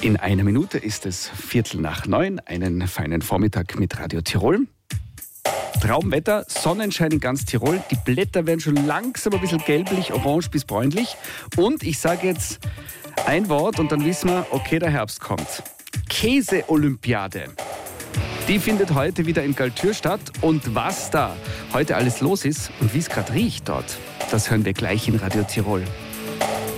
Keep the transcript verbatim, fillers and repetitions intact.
In einer Minute ist es Viertel nach neun, einen feinen Vormittag mit Radio Tirol. Traumwetter, Sonnenschein in ganz Tirol. Die Blätter werden schon langsam ein bisschen gelblich, orange bis bräunlich. Und ich sage jetzt ein Wort und dann wissen wir, okay, der Herbst kommt. Käse-Olympiade. Die findet heute wieder in Galtür statt. Und was da heute alles los ist und wie es gerade riecht dort, das hören wir gleich in Radio Tirol.